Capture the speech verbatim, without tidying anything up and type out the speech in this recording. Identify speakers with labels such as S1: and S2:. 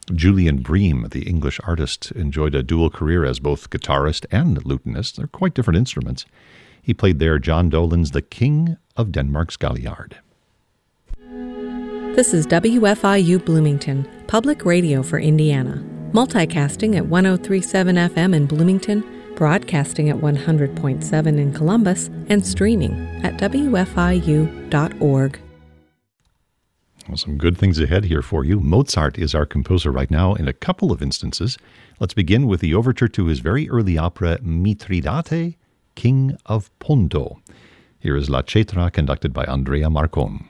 S1: Julian Bream, the English artist, enjoyed a dual career as both guitarist and lutenist. They're quite different instruments. He played there John Dolan's The King of Denmark's Galliard.
S2: This is W F I U Bloomington, public radio for Indiana. Multicasting at one oh three point seven F M in Bloomington, broadcasting at one hundred point seven in Columbus, and streaming at W F I U dot org.
S1: Well, some good things ahead here for you. Mozart is our composer right now in a couple of instances. Let's begin with the overture to his very early opera Mithridate, King of Ponto. Here is La Cetra, conducted by Andrea Marcon.